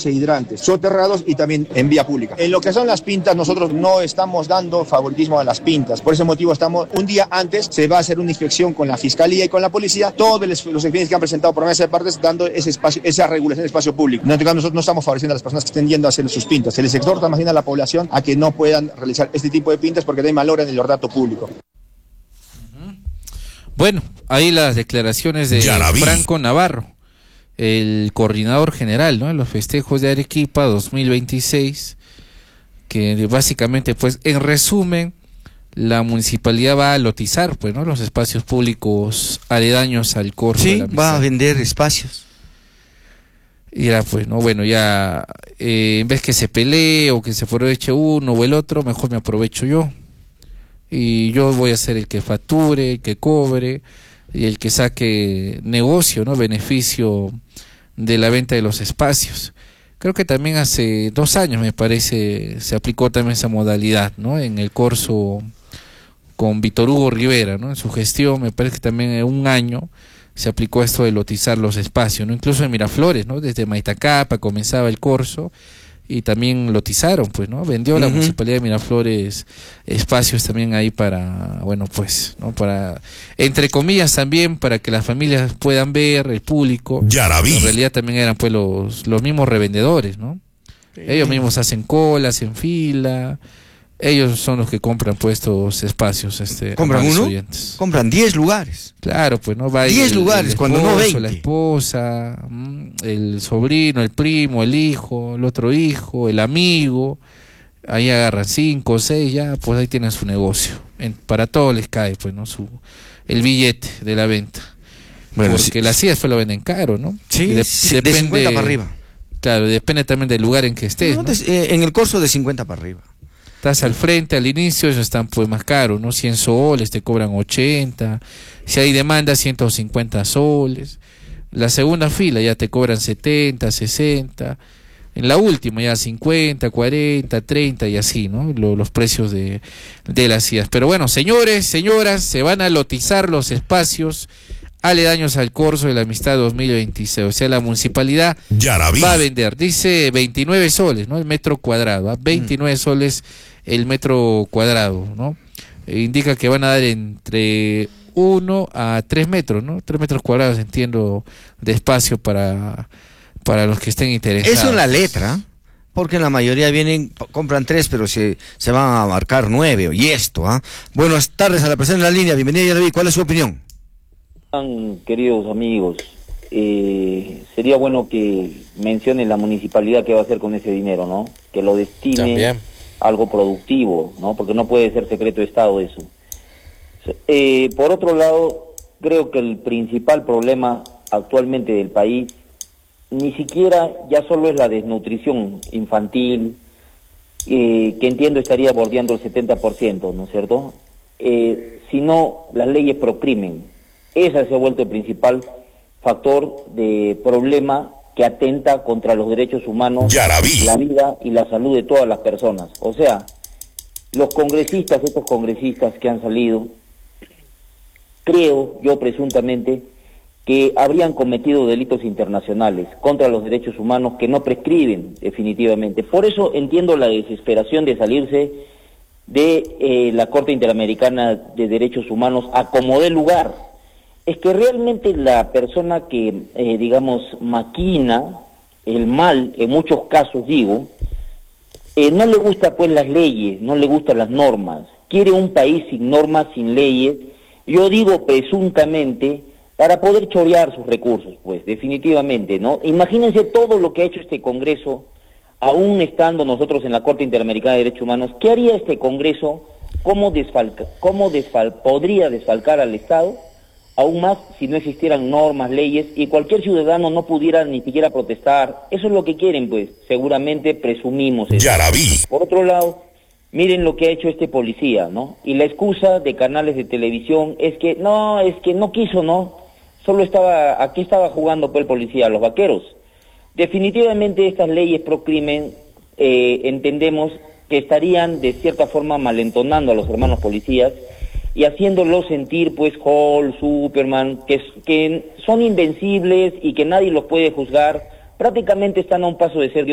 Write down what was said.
e hidrantes, soterrados y también en vía pública. En lo que son las pintas, nosotros no estamos dando favoritismo a las pintas. Por ese motivo un día antes se va a hacer una inspección con la Fiscalía y con la Policía, todos los expedientes que han presentado por mesa de partes dando ese espacio, esa regulación del espacio público. Nosotros no estamos favoreciendo a las personas que estén yendo a hacer sus pintas. Se les exhorta más bien a la población a que no puedan realizar este tipo de pintas porque malogran el ornato público. Bueno, ahí las declaraciones de Franco Navarro, el coordinador general, ¿no?, en los festejos de Arequipa 2026, que básicamente, pues, en resumen, la municipalidad va a lotizar, pues, ¿no?, los espacios públicos aledaños al corso. Sí, va a vender espacios. Y ya, pues, no, bueno, ya, en vez que se pelee o que se aproveche uno o el otro, mejor me aprovecho yo. Y yo voy a ser el que facture, el que cobre y el que saque negocio, ¿no?, beneficio de la venta de los espacios. Creo que también hace 2 años, me parece, se aplicó también esa modalidad, ¿no?, en el corso con Víctor Hugo Rivera, ¿no?, en su gestión. Me parece que también en 1 año se aplicó esto de lotizar los espacios, ¿no?, incluso en Miraflores, ¿no?, desde Maitacapa comenzaba el corso y también lotizaron, pues, ¿no?, vendió la municipalidad de Miraflores espacios también ahí para, bueno, pues, ¿no?, para, entre comillas también, para que las familias puedan ver, el público. En realidad también eran, pues, los mismos revendedores, ¿no? Sí. Ellos mismos hacen cola, hacen fila. Ellos son los que compran, pues, estos espacios. ¿Compran uno? Oyentes. Compran 10 lugares. Claro, pues, ¿no? Va 10 lugares, el cuando no 20. La esposa, el sobrino, el primo, el hijo, el otro hijo, el amigo. Ahí agarran 5 o 6, ya, pues ahí tienen su negocio. Para todos les cae, pues, ¿no?, el billete de la venta. Bueno, porque las sillas pues lo venden caro, ¿no? Sí, de 50 para arriba. Claro, depende también del lugar en que estés, ¿no? En el corso de 50 para arriba. Estás al frente, al inicio, ellos están, pues, más caros, ¿no? 100 soles, te cobran 80. Si hay demanda, 150 soles. La segunda fila ya te cobran 70, 60. En la última ya 50, 40, 30 y así, ¿no? Los precios de las sillas. Pero bueno, señores, señoras, se van a lotizar los espacios aledaños al corso de la amistad 2026. O sea, la municipalidad va a vender, dice 29 soles, ¿no?, el metro cuadrado, ¿eh? 29 soles el metro cuadrado, ¿no? Indica que van a dar entre 1 a 3 metros, ¿no? 3 metros cuadrados, entiendo, de espacio para los que estén interesados. Eso en la letra, porque la mayoría compran 3, pero se van a marcar 9, y esto, ¿ah? Buenas tardes a la persona en la línea, bienvenida, Yaraví, ¿cuál es su opinión? Queridos amigos, sería bueno que mencione la municipalidad qué va a hacer con ese dinero, ¿no? Que lo destine también a algo productivo, ¿no? Porque no puede ser secreto de Estado eso. Por otro lado, creo que el principal problema actualmente del país ni siquiera ya solo es la desnutrición infantil, que entiendo estaría bordeando el 70%, ¿no es cierto? Sino las leyes pro crimen. Ese se ha vuelto el principal factor de problema que atenta contra los derechos humanos, la vida y la salud de todas las personas. O sea, estos congresistas que han salido, creo yo presuntamente, que habrían cometido delitos internacionales contra los derechos humanos que no prescriben definitivamente. Por eso entiendo la desesperación de salirse de la Corte Interamericana de Derechos Humanos a como dé lugar. Es que realmente la persona que, maquina el mal, en muchos casos digo, no le gusta pues las leyes, no le gustan las normas, quiere un país sin normas, sin leyes, yo digo presuntamente, para poder chorear sus recursos, pues, definitivamente, ¿no? Imagínense todo lo que ha hecho este Congreso, aún estando nosotros en la Corte Interamericana de Derechos Humanos. ¿Qué haría este Congreso? ¿Cómo podría desfalcar al Estado? Aún más si no existieran normas, leyes, y cualquier ciudadano no pudiera ni siquiera protestar. Eso es lo que quieren, pues, seguramente presumimos eso. Por otro lado, miren lo que ha hecho este policía, ¿no? Y la excusa de canales de televisión es que no quiso, ¿no? Aquí estaba jugando pues el policía, los vaqueros. Definitivamente estas leyes pro crimen, entendemos que estarían de cierta forma malentonando a los hermanos policías y haciéndolos sentir pues Hulk, Superman, que son invencibles y que nadie los puede juzgar. Prácticamente están a un paso de ser